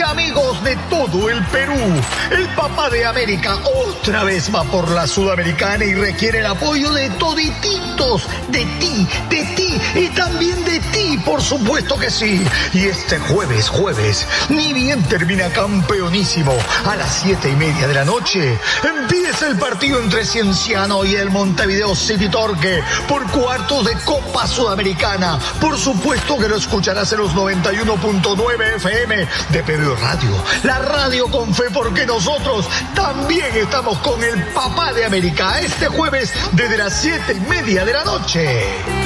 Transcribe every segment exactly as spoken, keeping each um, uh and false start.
y amigos de todo el Perú. El Papá de América otra vez va por la Sudamericana y requiere el apoyo de todititos, de ti, de ti y también de ti, por supuesto que sí. Y este jueves, jueves, ni bien termina campeonísimo, a las siete y media de la noche, empieza el partido entre Cienciano y el Montevideo City Torque por cuartos de Copa Sudamericana. Por supuesto que lo escucharás en los noventa y uno punto nueve F M de P B O Radio, la radio con fe, porque nosotros también estamos con el Papá de América este jueves desde las siete y media de la noche.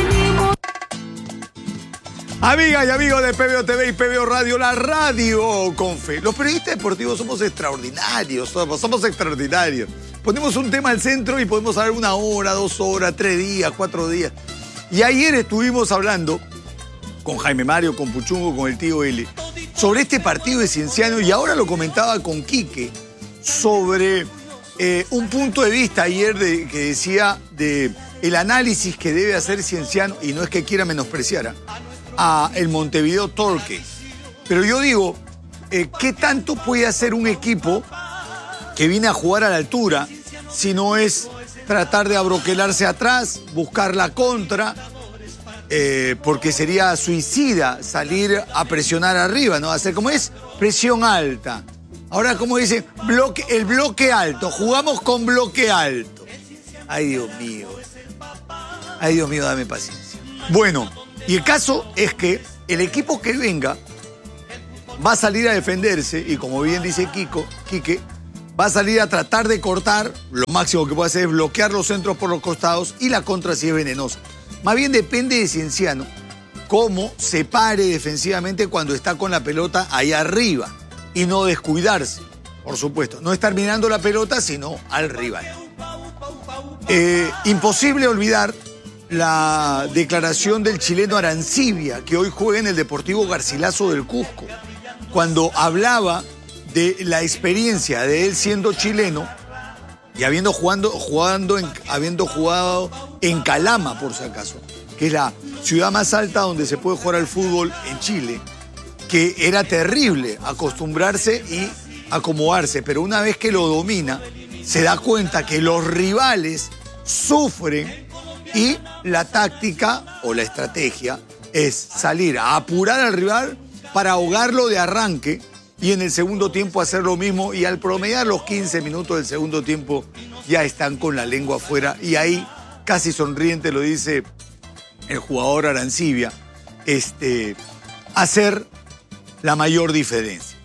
Amigas y amigos de P B O T V y P B O Radio, la radio con fe. Los periodistas deportivos somos extraordinarios, somos, somos extraordinarios. Ponemos un tema al centro y podemos hablar una hora, dos horas, tres días, cuatro días. Y ayer estuvimos hablando con Jaime Mario, con Puchungo, con el tío L, sobre este partido de Cienciano, y ahora lo comentaba con Quique sobre eh, un punto de vista ayer de, que decía de el análisis que debe hacer Cienciano, y no es que quiera menospreciar a, a el Montevideo Torque, pero yo digo, eh, ¿qué tanto puede hacer un equipo que viene a jugar a la altura si no es tratar de abroquelarse atrás, buscar la contra? Eh, porque sería suicida salir a presionar arriba, ¿no? Hacer como es presión alta. Ahora, como dicen, bloque, el bloque alto, jugamos con bloque alto. Ay, Dios mío. Ay, Dios mío, dame paciencia. Bueno, y el caso es que el equipo que venga va a salir a defenderse, y como bien dice Kiko, Quique, va a salir a tratar de cortar. Lo máximo que puede hacer es bloquear los centros por los costados, y la contra sí es venenosa. Más bien depende de Cienciano cómo se pare defensivamente cuando está con la pelota ahí arriba y no descuidarse, por supuesto. No estar mirando la pelota, sino al rival. Eh, imposible olvidar la declaración del chileno Arancibia, que hoy juega en el Deportivo Garcilaso del Cusco, cuando hablaba de la experiencia de él siendo chileno y habiendo, jugando, jugando en, habiendo jugado en Calama, por si acaso, que es la ciudad más alta donde se puede jugar al fútbol en Chile, que era terrible acostumbrarse y acomodarse, pero una vez que lo domina, se da cuenta que los rivales sufren y la táctica o la estrategia es salir a apurar al rival para ahogarlo de arranque, y en el segundo tiempo hacer lo mismo, y al promediar los quince minutos del segundo tiempo ya están con la lengua afuera, y ahí casi sonriente lo dice el jugador Arancibia, este, hacer la mayor diferencia.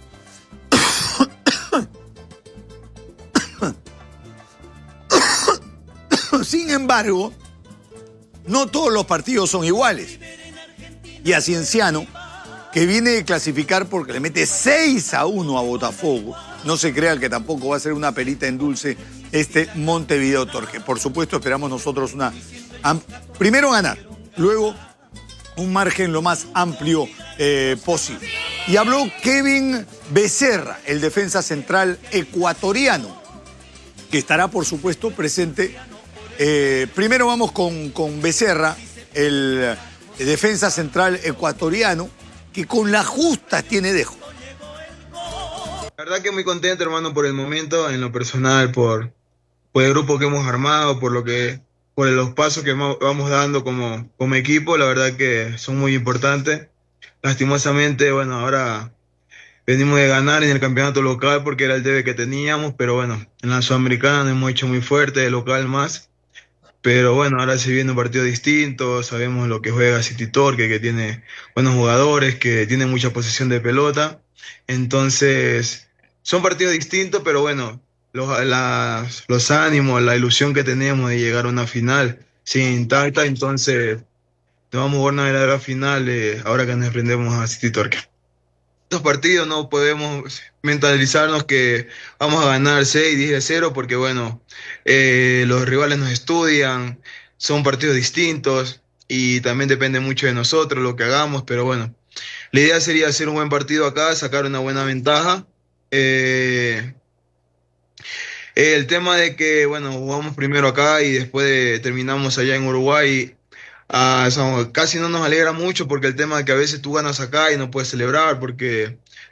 Sin embargo, no todos los partidos son iguales, y a Cienciano, que viene de clasificar porque le mete seis a uno a Botafogo, no se crea que tampoco va a ser una perita en dulce este Montevideo Torque. Por supuesto, esperamos nosotros una... Primero ganar, luego un margen lo más amplio eh, posible. Y habló Kevin Becerra, el defensa central ecuatoriano, que estará, por supuesto, presente. Eh, primero vamos con, con Becerra, el, el defensa central ecuatoriano, que con las justas tiene dejo. La verdad que muy contento, hermano, por el momento, en lo personal, por, por el grupo que hemos armado, por lo que, por los pasos que vamos dando como, como equipo. La verdad que son muy importantes. Lastimosamente, bueno, ahora venimos de ganar en el campeonato local porque era el debe que teníamos, pero bueno, en la Sudamericana nos hemos hecho muy fuerte, de local más. Pero bueno, ahora se viene un partido distinto, sabemos lo que juega City Torque, que tiene buenos jugadores, que tiene mucha posesión de pelota. Entonces, son partidos distintos, pero bueno, los, las, los ánimos, la ilusión que tenemos de llegar a una final sigue intacta. Entonces, nos vamos a jugar una verdadera final eh, ahora que nos enfrentemos a City Torque. Estos partidos no podemos mentalizarnos que vamos a ganar seis, diez de cero, porque bueno, eh, los rivales nos estudian, son partidos distintos y también depende mucho de nosotros lo que hagamos, pero bueno, la idea sería hacer un buen partido acá, sacar una buena ventaja. Eh, el tema de que, bueno, jugamos primero acá y después de, terminamos allá en Uruguay. Uh, so, casi no nos alegra mucho porque el tema de que a veces tú ganas acá y no puedes celebrar porque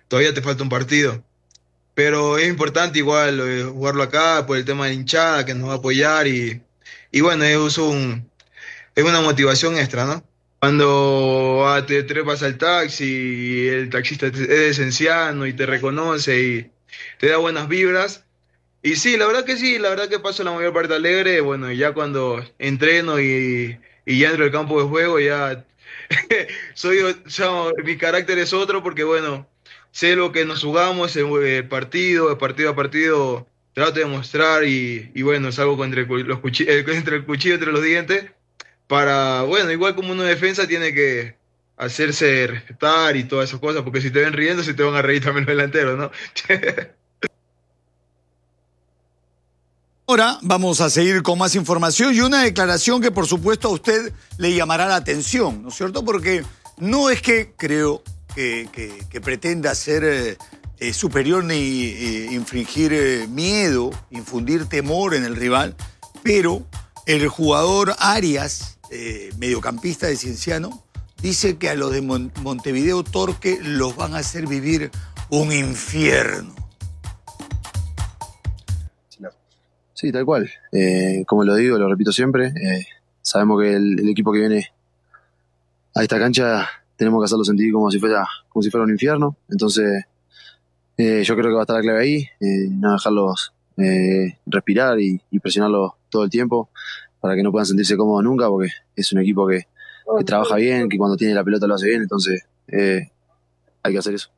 todavía te falta un partido. Pero es importante igual eh, jugarlo acá por el tema de la hinchada que nos va a apoyar y, y bueno, es, un, es una motivación extra, ¿no? Cuando ah, te trepas al taxi y el taxista es esenciano y te reconoce y te da buenas vibras. Y sí, la verdad que sí, la verdad que paso la mayor parte alegre. Bueno, ya cuando entreno y, y ya entro al campo de juego, ya soy, o sea, mi carácter es otro porque, bueno, sé lo que nos jugamos, el, el partido, el partido a partido, trato de mostrar y, y bueno, salgo entre, los cuchi- eh, entre el cuchillo entre los dientes para, bueno, igual como uno defensa tiene que hacerse respetar y todas esas cosas, porque si te ven riendo, se te van a reír también los delanteros, ¿no? Ahora vamos a seguir con más información y una declaración que por supuesto a usted le llamará la atención, ¿no es cierto? Porque no es que creo que, que, que pretenda ser eh, eh, superior ni eh, infringir eh, miedo, infundir temor en el rival, pero el jugador Arias, eh, mediocampista de Cienciano, dice que a los de Mon- Montevideo Torque los van a hacer vivir un infierno. Sí, tal cual. Eh, como lo digo, lo repito siempre, eh, sabemos que el, el equipo que viene a esta cancha tenemos que hacerlo sentir como si fuera, como si fuera un infierno. Entonces, eh, yo creo que va a estar la clave ahí, eh, no dejarlos eh, respirar y, y presionarlos todo el tiempo para que no puedan sentirse cómodos nunca, porque es un equipo que, que trabaja bien, que cuando tiene la pelota lo hace bien, entonces eh, hay que hacer eso.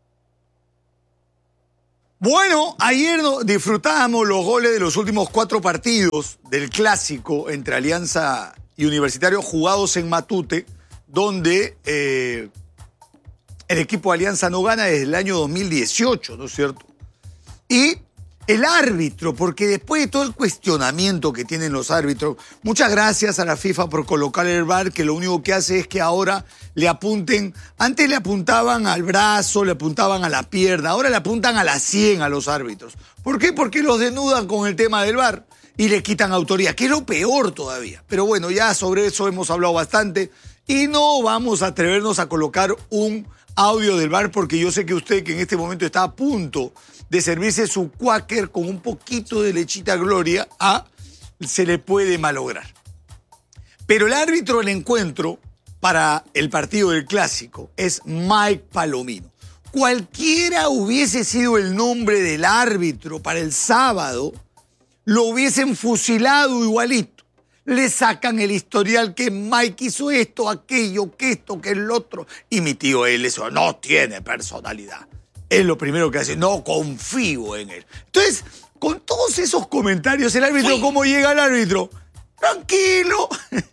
Bueno, ayer no- disfrutábamos los goles de los últimos cuatro partidos del clásico entre Alianza y Universitario jugados en Matute, donde eh, el equipo de Alianza no gana desde el año dos mil dieciocho, ¿no es cierto? Y el árbitro, porque después de todo el cuestionamiento que tienen los árbitros, muchas gracias a la FIFA por colocar el V A R, que lo único que hace es que ahora le apunten, antes le apuntaban al brazo, le apuntaban a la pierna, ahora le apuntan a la sien a los árbitros. ¿Por qué? Porque los desnudan con el tema del V A R y le quitan autoría, que es lo peor todavía. Pero bueno, ya sobre eso hemos hablado bastante y no vamos a atrevernos a colocar un audio del V A R porque yo sé que usted que en este momento está a punto de servirse su Quaker con un poquito de lechita Gloria, ah, se le puede malograr. Pero el árbitro del encuentro para el partido del Clásico es Mike Palomino. Cualquiera hubiese sido el nombre del árbitro para el sábado, lo hubiesen fusilado igualito. Le sacan el historial que Mike hizo esto, aquello, que esto, que el otro. Y mi tío él eso no tiene personalidad. Es lo primero que hace, no confío en él. Entonces, con todos esos comentarios, el árbitro, ¿cómo llega el árbitro? Tranquilo.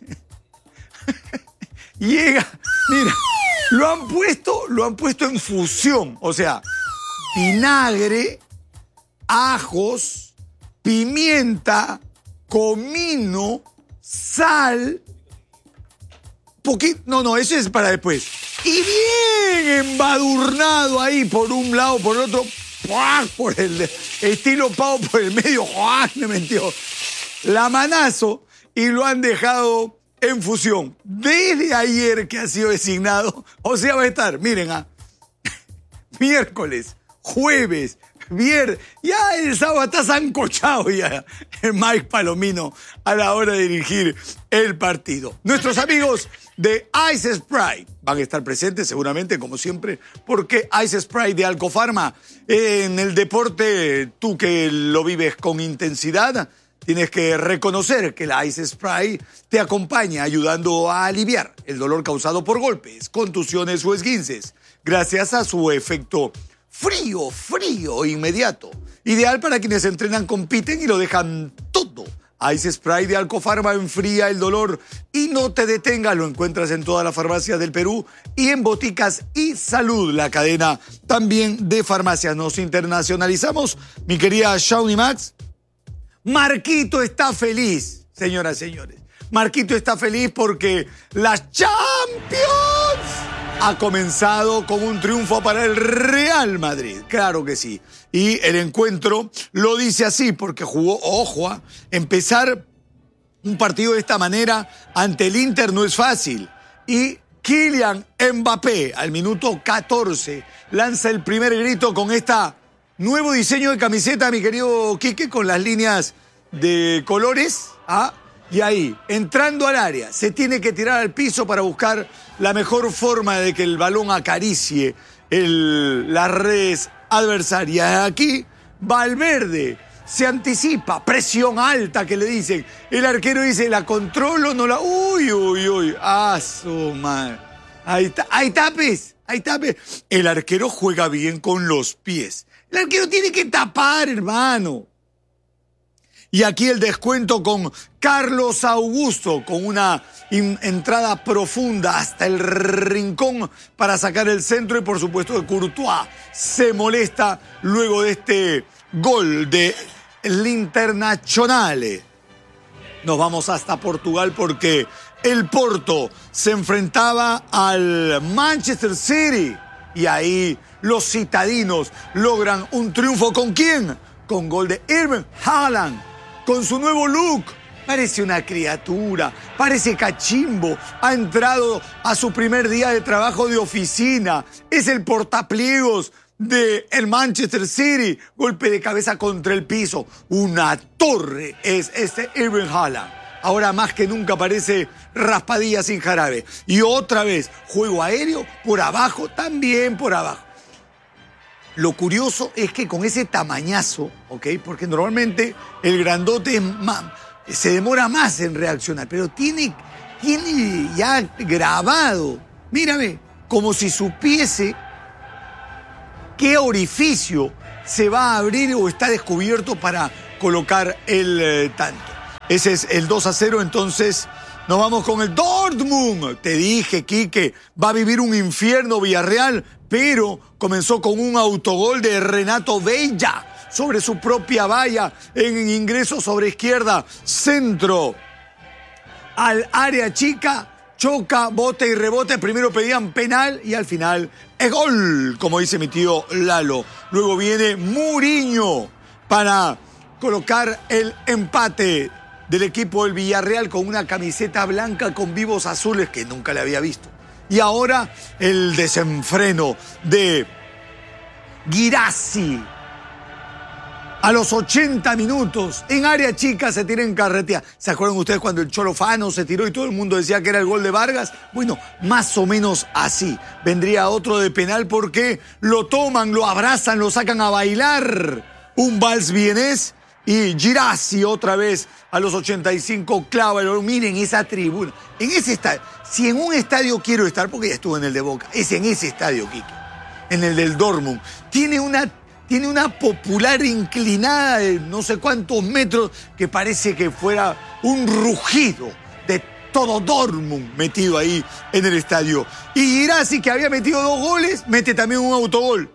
Llega, mira, lo han puesto, lo han puesto en fusión. O sea, vinagre, ajos, pimienta, comino, sal, poquito, no, no, eso es para después. Y bien embadurnado ahí por un lado, por otro, ¡puac! Por el estilo Pau por el medio, ¡juan! Le metió la manazo y lo han dejado en fusión. Desde ayer que ha sido designado, o sea, va a estar, miren, ah, miércoles, jueves, viernes, ya el sábado está sancochado ya el Mike Palomino a la hora de dirigir el partido. Nuestros amigos de Ice Sprite van a estar presentes seguramente, como siempre, porque Ice Sprite de Alcofarma, en el deporte, tú que lo vives con intensidad, tienes que reconocer que la Ice Sprite te acompaña ayudando a aliviar el dolor causado por golpes, contusiones o esguinces, gracias a su efecto frío, frío, inmediato. Ideal para quienes entrenan, compiten y lo dejan todo. Ice Spray de Alcofarma enfría el dolor y no te detengas. Lo encuentras en todas las farmacias del Perú y en Boticas y Salud, la cadena también de farmacias. Nos internacionalizamos, mi querida Shawnee Max. Marquito está feliz, señoras y señores. Marquito está feliz porque la Champions ha comenzado con un triunfo para el Real Madrid. Claro que sí. Y el encuentro lo dice así porque jugó, ojo, a empezar un partido de esta manera ante el Inter no es fácil. Y Kylian Mbappé, al minuto catorce, lanza el primer grito con este nuevo diseño de camiseta, mi querido Quique, con las líneas de colores. ¿Ah? Y ahí, entrando al área, se tiene que tirar al piso para buscar la mejor forma de que el balón acaricie el, las redes adversarias. Aquí, Valverde se anticipa, presión alta que le dicen. El arquero dice, ¿la controlo o no la...? Uy, uy, uy, ah, su madre. Ahí está, ahí tapes, ahí tapes. El arquero juega bien con los pies. El arquero tiene que tapar, hermano. Y aquí el descuento con Carlos Augusto, con una in- entrada profunda hasta el rincón para sacar el centro. Y por supuesto que Courtois se molesta luego de este gol de l'Internazionale. Nos vamos hasta Portugal porque el Porto se enfrentaba al Manchester City. Y ahí los citadinos logran un triunfo. ¿Con quién? Con gol de Erling Haaland. Con su nuevo look, parece una criatura, parece cachimbo, ha entrado a su primer día de trabajo de oficina, es el portapliegos del Manchester City, golpe de cabeza contra el piso, una torre es este Erling Haaland. Ahora más que nunca parece raspadilla sin jarabe. Y otra vez, juego aéreo, por abajo, también por abajo. Lo curioso es que con ese tamañazo, ¿ok? Porque normalmente el grandote es más, se demora más en reaccionar, pero tiene, tiene ya grabado, mírame, como si supiese qué orificio se va a abrir o está descubierto para colocar el eh, tanto. Ese es el dos a cero, entonces nos vamos con el Dortmund. Te dije, Quique, va a vivir un infierno Villarreal, pero comenzó con un autogol de Renato Veiga sobre su propia valla en ingreso sobre izquierda, centro al área chica, choca, bote y rebote. Primero pedían penal y al final es gol, como dice mi tío Lalo. Luego viene Mourinho para colocar el empate del equipo del Villarreal con una camiseta blanca con vivos azules que nunca le había visto. Y ahora el desenfreno de Guirassy. A los ochenta minutos, en área chica se tira en carretera. ¿Se acuerdan ustedes cuando el Cholo Fano se tiró y todo el mundo decía que era el gol de Vargas? Bueno, más o menos así. Vendría otro de penal porque lo toman, lo abrazan, lo sacan a bailar. Un vals vienés y Guirassy otra vez a los ochenta y cinco clava el gol. Miren esa tribuna. En ese estadio, si en un estadio quiero estar, porque ya estuve en el de Boca, es en ese estadio, Quique, en el del Dortmund. Tiene una... Tiene una popular inclinada de no sé cuántos metros que parece que fuera un rugido de todo Dortmund metido ahí en el estadio. Y Guirassy, que había metido dos goles, mete también un autogol.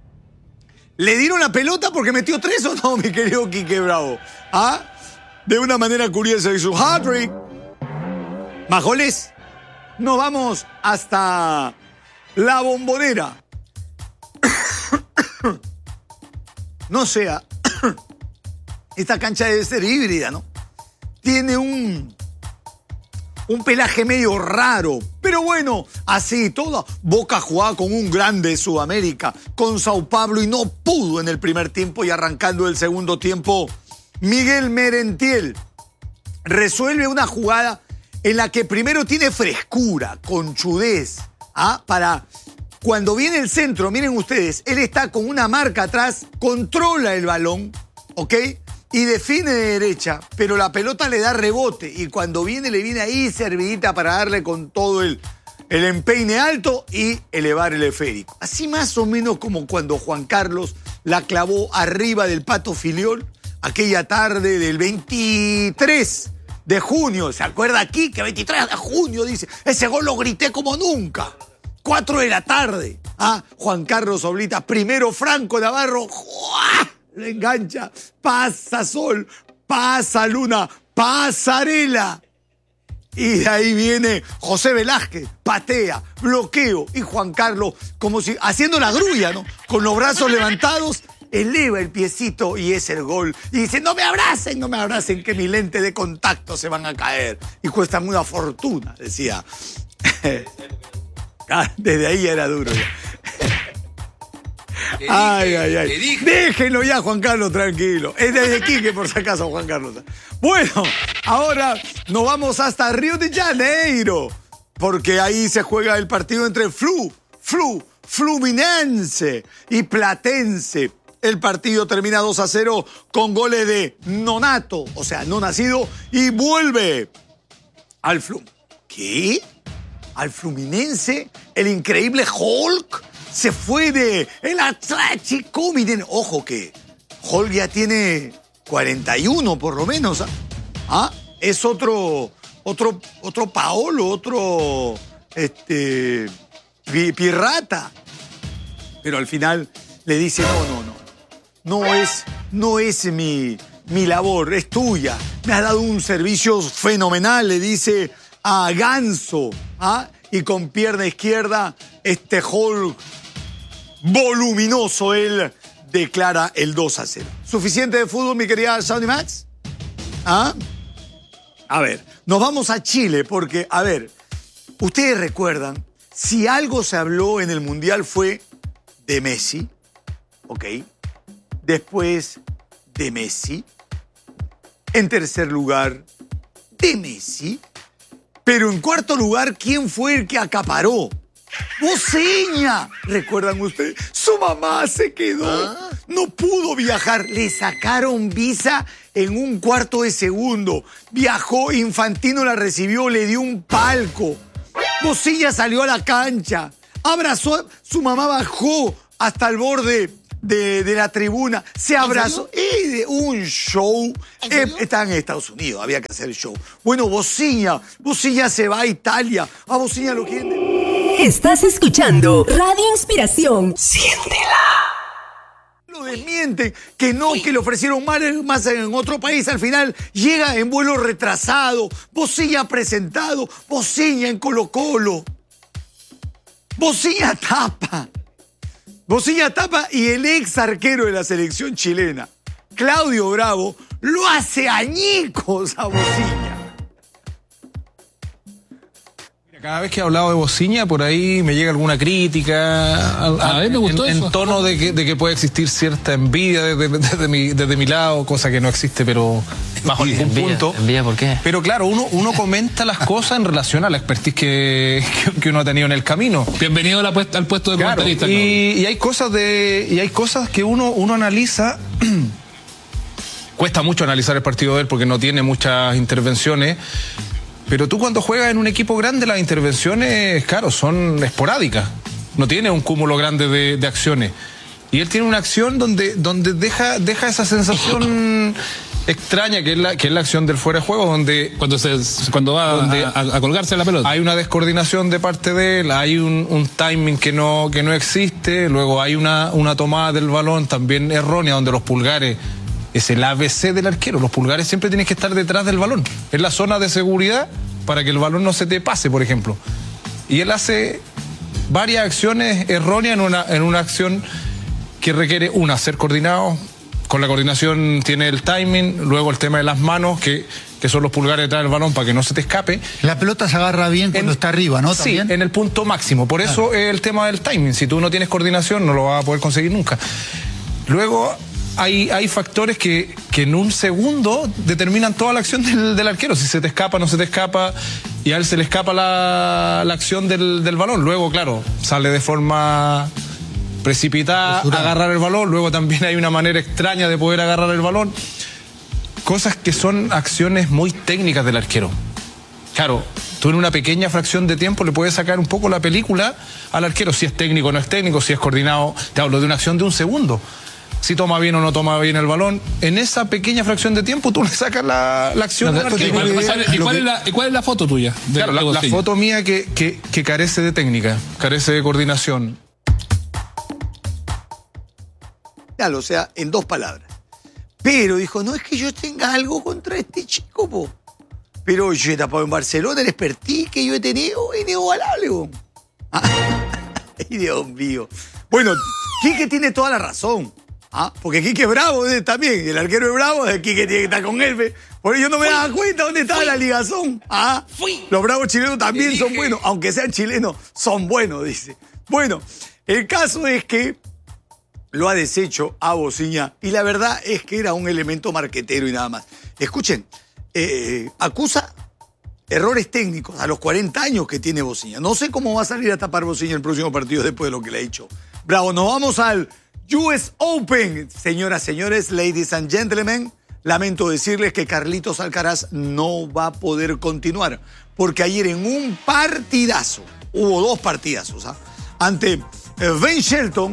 ¿Le dieron la pelota porque metió tres o no, mi querido Quique Bravo? ¿Ah? De una manera curiosa hizo un hat-trick. Más goles. Nos vamos hasta La Bombonera. No sea, esta cancha debe ser híbrida, ¿no? Tiene un, un pelaje medio raro, pero bueno, así todo. Boca jugaba con un grande de Sudamérica, con Sao Paulo, y no pudo en el primer tiempo, y arrancando el segundo tiempo, Miguel Merentiel resuelve una jugada en la que primero tiene frescura, conchudez, ¿ah? Para... Cuando viene el centro, miren ustedes, él está con una marca atrás, controla el balón, ¿ok? Y define de derecha, pero la pelota le da rebote. Y cuando viene, le viene ahí servidita para darle con todo el, el empeine alto y elevar el esférico. Así más o menos como cuando Juan Carlos la clavó arriba del Pato Filiol, aquella tarde del veintitrés de junio. ¿Se acuerda aquí que veintitrés de junio, dice? Ese gol lo grité como nunca. Cuatro de la tarde. Ah, Juan Carlos Oblita, primero Franco Navarro, ¡juá! Le engancha, pasa Sol, pasa Luna, pasarela. Y de ahí viene José Velázquez, patea, bloqueo, y Juan Carlos, como si haciendo la grulla, ¿no? Con los brazos levantados, eleva el piecito y es el gol. Y dice, no me abracen, no me abracen, que mi lente de contacto se van a caer. Y cuestan una fortuna, decía. Ah, desde ahí era duro. Ay, ay, ay. Déjenlo ya, Juan Carlos, tranquilo. Es desde Quique, por si acaso, Juan Carlos. Bueno, ahora nos vamos hasta Río de Janeiro, porque ahí se juega el partido entre Flu, Flu, Fluminense y Platense. El partido termina dos a cero con goles de Nonato, o sea, no nacido, y vuelve al Flu. ¿Qué? Al Fluminense, el increíble Hulk se fue de el Atlético Miren, ojo que Hulk ya tiene cuarenta y uno por lo menos. ¿Ah? ¿Ah? Es otro, otro, otro Paolo, otro este, pirata. Pero al final le dice, no, no, no. No es, no es mi, mi labor, es tuya. Me has dado un servicio fenomenal, le dice a Ganso. ¿Ah? Y con pierna izquierda, este Hulk voluminoso, él declara el dos a cero. ¿Suficiente de fútbol, mi querida Sound Max? ¿Ah? A ver, nos vamos a Chile porque, a ver, ustedes recuerdan, si algo se habló en el Mundial fue de Messi, ¿ok? Después de Messi. En tercer lugar, de Messi. Pero en cuarto lugar, ¿quién fue el que acaparó? ¡Boceña! ¿Recuerdan ustedes? Su mamá se quedó. ¿Ah? No pudo viajar. Le sacaron visa en un cuarto de segundo. Viajó, Infantino la recibió, le dio un palco. Boceña salió a la cancha. Abrazó, su mamá bajó hasta el borde de, de la tribuna. Se abrazó. Eh, un show. Eh, está en Estados Unidos, había que hacer el show. Bueno, Boceña. Boceña se va a Italia. A Boceña lo quieren. Estás escuchando Radio Inspiración. Siéntela. Lo desmienten, que no, que le ofrecieron más, más en otro país. Al final llega en vuelo retrasado. Boceña presentado. Boceña en Colo-Colo. Boceña tapa. Boceña tapa y el ex arquero de la selección chilena, Claudio Bravo, lo hace añicos a Boceña. Cada vez que he hablado de Boceña, por ahí me llega alguna crítica. A, a, a ver, me gustó en, eso. En tono de que, de que puede existir cierta envidia desde, desde, mi, desde mi lado, cosa que no existe, pero bajo ningún envidia, punto. ¿Envidia por qué? Pero claro, uno, uno comenta las cosas en relación a la expertise que, que, que uno ha tenido en el camino. Bienvenido a la puesta, al puesto de claro, comentarista. Y, y hay cosas de y hay cosas que uno, uno analiza. Cuesta mucho analizar el partido de él porque no tiene muchas intervenciones. Pero tú cuando juegas en un equipo grande, las intervenciones, claro, son esporádicas. No tiene un cúmulo grande de, de acciones. Y él tiene una acción donde, donde deja, deja esa sensación extraña que es, la, que es la acción del fuera de juego, donde cuando, se, cuando va donde a, a, a colgarse la pelota. Hay una descoordinación de parte de él, hay un, un timing que no, que no existe, luego hay una, una tomada del balón también errónea, donde los pulgares... Es el A B C del arquero. Los pulgares siempre tienen que estar detrás del balón. Es la zona de seguridad para que el balón no se te pase, por ejemplo. Y él hace varias acciones erróneas en una, en una acción que requiere, una, ser coordinado. Con la coordinación tiene el timing. Luego el tema de las manos, que, que son los pulgares detrás del balón para que no se te escape. La pelota se agarra bien cuando en, está arriba, ¿no? Sí, ¿también? En el punto máximo. Por eso es el tema del timing. Si tú no tienes coordinación, no lo vas a poder conseguir nunca. Luego... Hay, hay factores que, que en un segundo determinan toda la acción del, del arquero. Si se te escapa, no se te escapa, y a él se le escapa la, la acción del, del balón. Luego, claro, sale de forma precipitada a agarrar el balón. Luego también hay una manera extraña de poder agarrar el balón. Cosas que son acciones muy técnicas del arquero. Claro, tú en una pequeña fracción de tiempo le puedes sacar un poco la película al arquero. Si es técnico o no es técnico, si es coordinado. Te hablo de una acción de un segundo. Si toma bien o no toma bien el balón, en esa pequeña fracción de tiempo tú le sacas la, la acción. No, ¿Y, cuál, ¿y cuál, es la, ¿Cuál es la foto tuya? De, claro, la, la foto mía que, que, que carece de técnica, carece de coordinación. O sea, en dos palabras. Pero dijo, no es que yo tenga algo contra este chico, po. Pero yo he tapado en Barcelona, el expertís que yo he tenido es inigualable, po. Ay, Dios mío. Bueno, Quique tiene toda la razón. ¿Ah? Porque Quique es bravo también, el arquero es bravo, Quique tiene que estar con él, Por ello no me daba cuenta dónde estaba la ligazón. Ah, los bravos chilenos también son buenos, aunque sean chilenos, son buenos, dice. Bueno, el caso es que lo ha deshecho a Bociña y la verdad es que era un elemento marquetero y nada más. Escuchen, eh, acusa errores técnicos a los cuarenta años que tiene Bociña. No sé cómo va a salir a tapar Bociña el próximo partido después de lo que le ha dicho. Bravo, nos vamos al U S Open. Señoras, señores, ladies and gentlemen, lamento decirles que Carlitos Alcaraz no va a poder continuar, porque ayer en un partidazo, hubo dos partidazos, ¿ah? ante eh, Ben Shelton,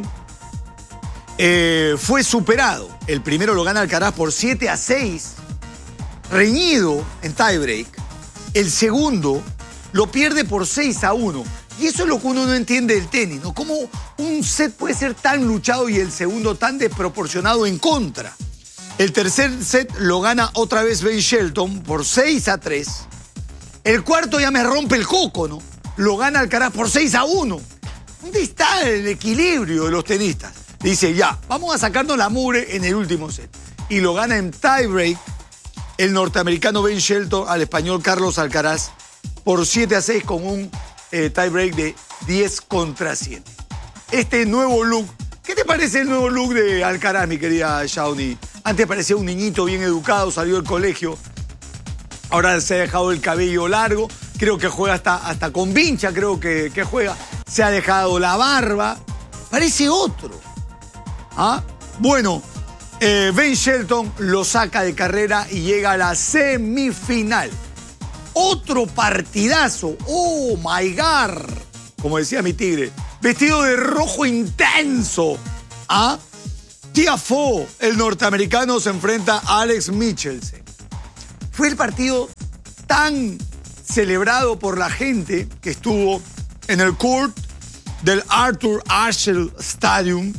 eh, fue superado. El primero lo gana Alcaraz por siete a seis, reñido en tiebreak. El segundo lo pierde por seis a uno. Y eso es lo que uno no entiende del tenis, ¿no? ¿Cómo un set puede ser tan luchado y el segundo tan desproporcionado en contra? El tercer set lo gana otra vez Ben Shelton por seis a tres. El cuarto ya me rompe el coco, ¿no? Lo gana Alcaraz por seis a uno. ¿Dónde está el equilibrio de los tenistas? Dice, ya, vamos a sacarnos la mugre en el último set. Y lo gana en tiebreak el norteamericano Ben Shelton al español Carlos Alcaraz por siete a seis con un eh, tiebreak de diez contra siete. Este nuevo look, ¿qué te parece el nuevo look de Alcaraz, mi querida Shawnee? Antes parecía un niñito bien educado, salió del colegio. Ahora se ha dejado el cabello largo. Creo que juega hasta, hasta con vincha, creo que, que juega. Se ha dejado la barba. Parece otro. ¿Ah? Bueno, eh, Ben Shelton lo saca de carrera y llega a la semifinal. Otro partidazo. Oh, my God. Como decía mi tigre. Vestido de rojo intenso. ¿Ah? Tiafoe, el norteamericano, se enfrenta a Alex Michelsen. Fue el partido tan celebrado por la gente que estuvo en el court del Arthur Ashe Stadium,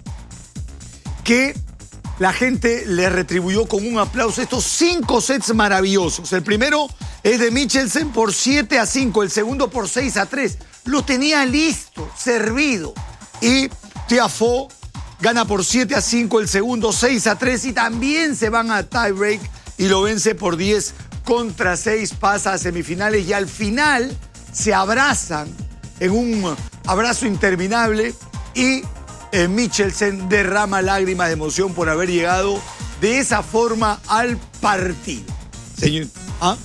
que la gente le retribuyó con un aplauso estos cinco sets maravillosos. El primero es de Michelsen por siete a cinco, el segundo por seis a tres. Lo tenía listo, servido. Y Tiafoe gana por siete a cinco, el segundo seis a tres y también se van a tiebreak y lo vence por diez contra seis, pasa a semifinales y al final se abrazan en un abrazo interminable y eh, Michelsen derrama lágrimas de emoción por haber llegado de esa forma al partido. Señor, ¿ah?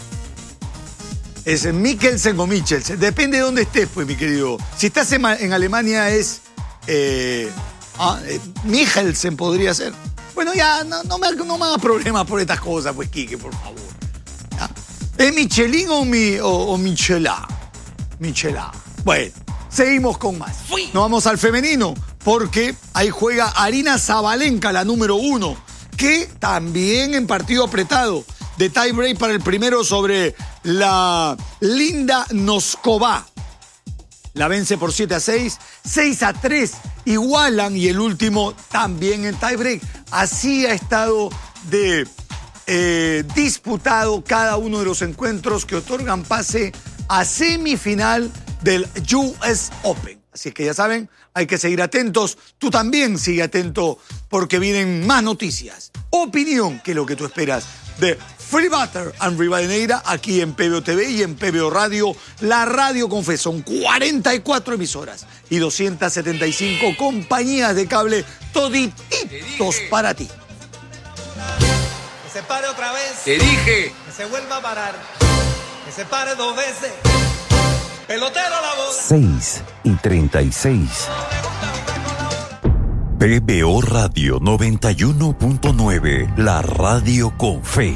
¿Es Mikkelsen o Michelsen? Depende de dónde estés, pues, mi querido. Si estás en, en Alemania es... Eh, ah, eh, Michelsen podría ser. Bueno, ya, no, no, me, no me hagas problemas por estas cosas, pues, Quique, por favor. ¿Ya? ¿Es Michelin o, mi, o, o Michelá? Michelá. Bueno, seguimos con más. Nos vamos al femenino, porque ahí juega Arina Sabalenka, la número uno, que también en partido apretado, de tiebreak para el primero sobre la Linda Noskova. La vence por siete a seis, seis a tres, igualan y el último también en tiebreak. Así ha estado de eh, disputado cada uno de los encuentros que otorgan pase a semifinal del U S Open. Así que ya saben, hay que seguir atentos. Tú también sigue atento porque vienen más noticias, opinión, que es lo que tú esperas de Free Butter and Rivadeneira aquí en P B O T V y en P B O Radio, la radio con fe. Son cuarenta y cuatro emisoras y doscientas setenta y cinco compañías de cable, todititos para ti. Que se pare otra vez. Te dije. Que se vuelva a parar. Que se pare dos veces. Pelotero a la bola. seis y treinta y seis. P B O Radio noventa y uno punto nueve, la radio con fe.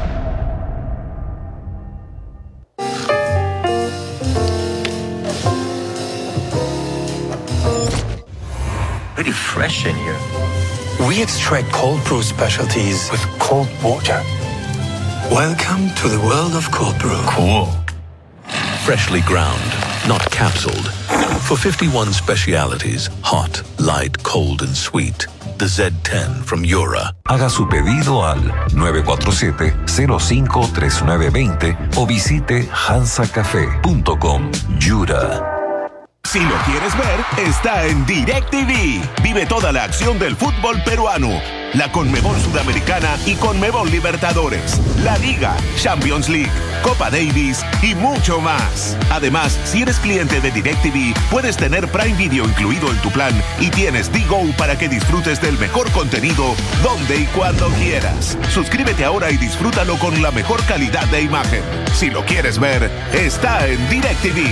Very fresh in here. We extract cold brew specialties with cold water. Welcome to the world of cold brew. Cool. Freshly ground, not capsuled. For fifty-one specialities, hot, light, cold and sweet. The Z ten from Yura. Haga su pedido al nueve cuatro siete, cero cinco tres nueve dos cero o visite hansa café punto com. Yura. Si lo quieres ver, está en DirecTV. Vive toda la acción del fútbol peruano. la Conmebol Sudamericana y Conmebol Libertadores, la Liga, Champions League, Copa Davis y mucho más. Además, si eres cliente de DirecTV, puedes tener Prime Video incluido en tu plan y tienes D-Go para que disfrutes del mejor contenido donde y cuando quieras. Suscríbete ahora y disfrútalo con la mejor calidad de imagen. Si lo quieres ver, está en DirecTV.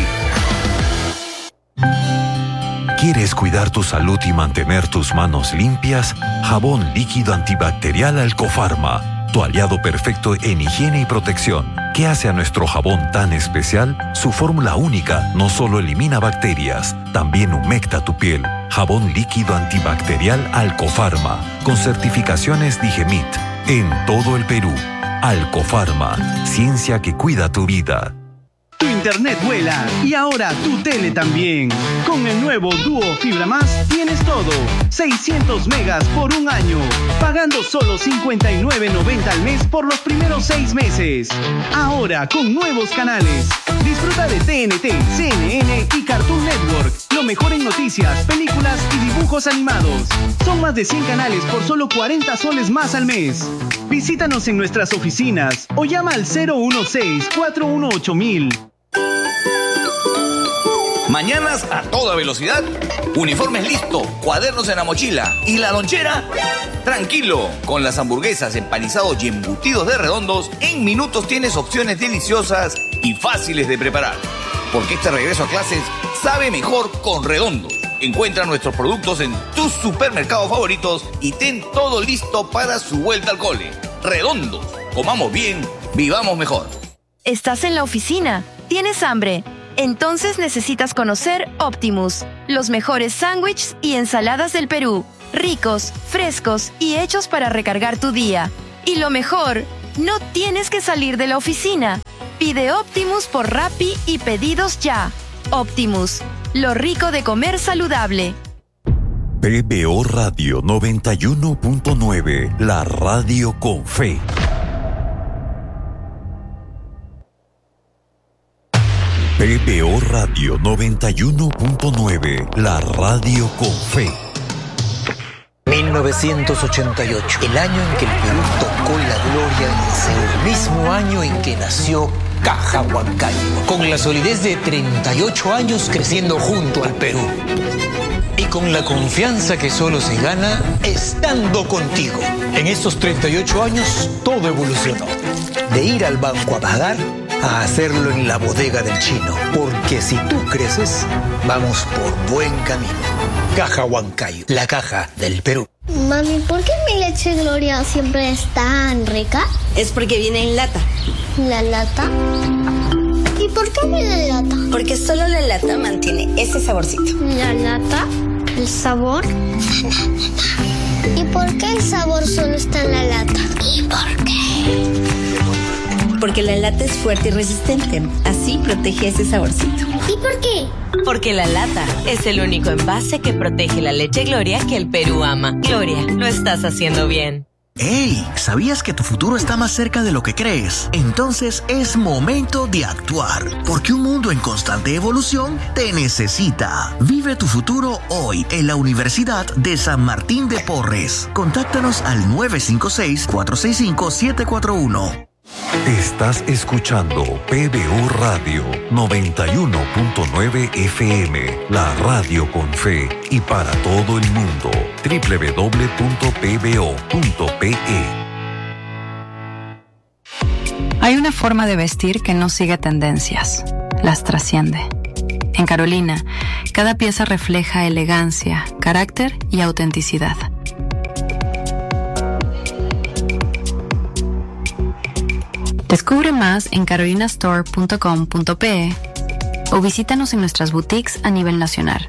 ¿Quieres cuidar tu salud y mantener tus manos limpias? Jabón líquido antibacterial Alcofarma, tu aliado perfecto en higiene y protección. ¿Qué hace a nuestro jabón tan especial? Su fórmula única no solo elimina bacterias, también humecta tu piel. Jabón líquido antibacterial Alcofarma, con certificaciones Digemit, en todo el Perú. Alcofarma, ciencia que cuida tu vida. Tu internet vuela y ahora tu tele también. Con el nuevo Duo Fibra Más tienes todo. seiscientos megas por un año, pagando solo cincuenta y nueve noventa al mes por los primeros seis meses. Ahora con nuevos canales. Disfruta de T N T, C N N y Cartoon Network. Lo mejor en noticias, películas y dibujos animados. Son más de cien canales por solo cuarenta soles más al mes. Visítanos en nuestras oficinas o llama al cero uno seis, cuatro uno ocho mil. Mañanas a toda velocidad, uniformes listo, cuadernos en la mochila y la lonchera. Tranquilo, con las hamburguesas, empanizados y embutidos de Redondos, en minutos tienes opciones deliciosas y fáciles de preparar. Porque este regreso a clases sabe mejor con Redondos. Encuentra nuestros productos en tus supermercados favoritos y ten todo listo para su vuelta al cole. Redondos, comamos bien, vivamos mejor. Estás en la oficina, tienes hambre. Entonces necesitas conocer Optimus, los mejores sándwiches y ensaladas del Perú, ricos, frescos y hechos para recargar tu día. Y lo mejor, no tienes que salir de la oficina. Pide Optimus por Rappi y pedidos ya. Optimus, lo rico de comer saludable. P B O Radio noventa y uno punto nueve, la radio con fe. P B O Radio noventa y uno punto nueve, la radio con fe. mil novecientos ochenta y ocho, el año en que el Perú tocó la gloria en el cielo. El mismo año en que nació Caja Huancayo, con la solidez de treinta y ocho años creciendo junto al Perú. Y con la confianza que solo se gana estando contigo. En estos treinta y ocho años todo evolucionó. De ir al banco a pagar, a hacerlo en la bodega del chino. Porque si tú creces, vamos por buen camino. Caja Huancayo, la caja del Perú. Mami, ¿por qué mi leche Gloria siempre es tan rica? Es porque viene en lata. ¿La lata? ¿Y por qué viene en lata? Porque solo la lata mantiene ese saborcito. ¿La lata? ¿El sabor? ¿Y por qué el sabor solo está en la lata? ¿Y por qué? Porque la lata es fuerte y resistente. Así protege ese saborcito. ¿Y por qué? Porque la lata es el único envase que protege la leche Gloria que el Perú ama. Gloria, lo estás haciendo bien. ¡Hey! ¿Sabías que tu futuro está más cerca de lo que crees? Entonces es momento de actuar, porque un mundo en constante evolución te necesita. Vive tu futuro hoy en la Universidad de San Martín de Porres. Contáctanos al nueve cinco seis, cuatro seis cinco, siete cuatro uno. Estás escuchando P B O Radio noventa y uno punto nueve F M, la radio con fe y para todo el mundo. doble u doble u doble u punto p b o punto p e. Hay una forma de vestir que no sigue tendencias, las trasciende. En Carolina, cada pieza refleja elegancia, carácter y autenticidad. Descubre más en carolina store punto com punto p e o visítanos en nuestras boutiques a nivel nacional.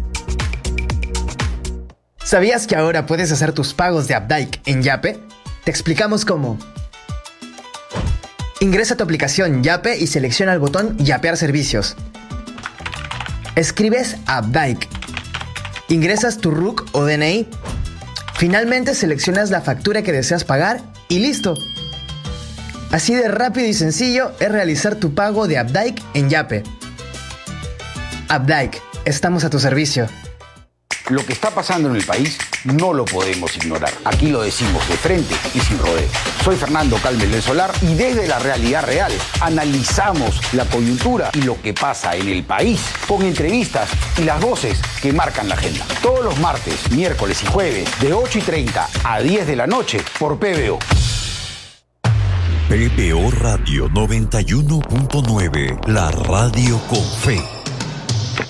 ¿Sabías que ahora puedes hacer tus pagos de Updike en Yape? Te explicamos cómo. Ingresa a tu aplicación Yape y selecciona el botón Yapear servicios. Escribes Updike. Ingresas tu R U C o D N I. Finalmente seleccionas la factura que deseas pagar y listo. Así de rápido y sencillo es realizar tu pago de Updike en Yape. Updike, estamos a tu servicio. Lo que está pasando en el país no lo podemos ignorar. Aquí lo decimos de frente y sin rodeo. Soy Fernando Calmes del Solar y desde la realidad real analizamos la coyuntura y lo que pasa en el país con entrevistas y las voces que marcan la agenda. Todos los martes, miércoles y jueves de ocho y treinta a diez de la noche por P B O. P B O Radio noventa y uno punto nueve, la radio con fe.